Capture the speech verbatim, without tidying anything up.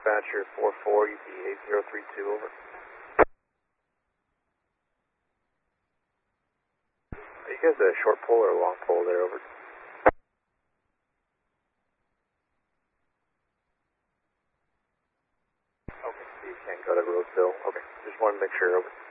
dispatcher four four, U P eight zero three two, over. Are you guys a short pole or a long pole there, over? Okay, so you can't go to Roseville. Okay, just wanted to make sure, over.